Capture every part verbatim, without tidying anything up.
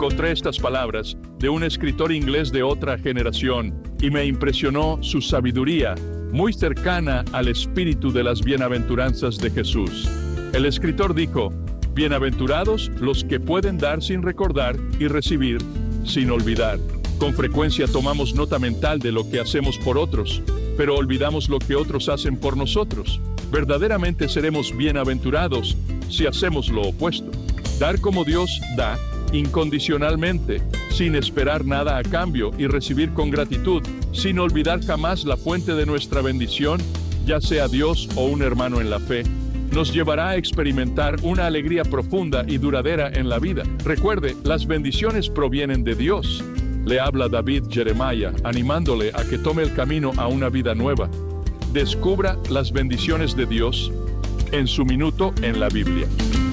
encontré estas palabras de un escritor inglés de otra generación y me impresionó su sabiduría, muy cercana al espíritu de las bienaventuranzas de Jesús. El escritor dijo: bienaventurados los que pueden dar sin recordar y recibir sin olvidar. Con frecuencia tomamos nota mental de lo que hacemos por otros, pero olvidamos lo que otros hacen por nosotros. Verdaderamente seremos bienaventurados si hacemos lo opuesto. Dar como Dios da, incondicionalmente, sin esperar nada a cambio, y recibir con gratitud, sin olvidar jamás la fuente de nuestra bendición, ya sea Dios o un hermano en la fe, nos llevará a experimentar una alegría profunda y duradera en la vida. Recuerde, las bendiciones provienen de Dios. Le habla David Jeremiah, animándole a que tome el camino a una vida nueva. Descubra las bendiciones de Dios en su minuto en la Biblia.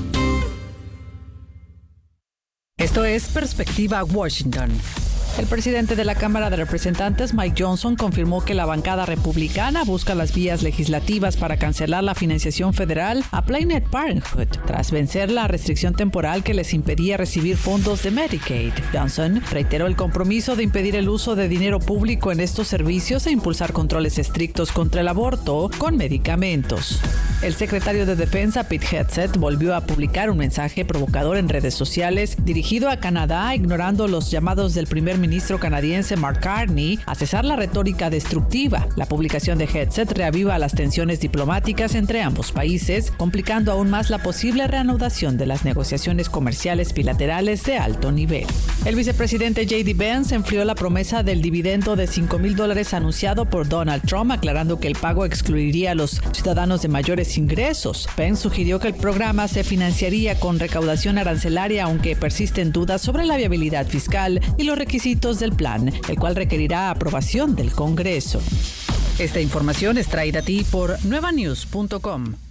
Esto es Perspectiva Washington. El presidente de la Cámara de Representantes, Mike Johnson, confirmó que la bancada republicana busca las vías legislativas para cancelar la financiación federal a Planned Parenthood, tras vencer la restricción temporal que les impedía recibir fondos de Medicaid. Johnson reiteró el compromiso de impedir el uso de dinero público en estos servicios e impulsar controles estrictos contra el aborto con medicamentos. El secretario de Defensa, Pete Hegseth, volvió a publicar un mensaje provocador en redes sociales dirigido a Canadá, ignorando los llamados del primer ministro canadiense Mark Carney a cesar la retórica destructiva. La publicación de Hegseth reaviva las tensiones diplomáticas entre ambos países, complicando aún más la posible reanudación de las negociaciones comerciales bilaterales de alto nivel. El vicepresidente J D Vance enfrió la promesa del dividendo de cinco mil dólares anunciado por Donald Trump, aclarando que el pago excluiría a los ciudadanos de mayores ingresos. Vance sugirió que el programa se financiaría con recaudación arancelaria, aunque persisten dudas sobre la viabilidad fiscal y los requisitos del plan, el cual requerirá aprobación del Congreso. Esta información es traída a ti por nueva news punto com.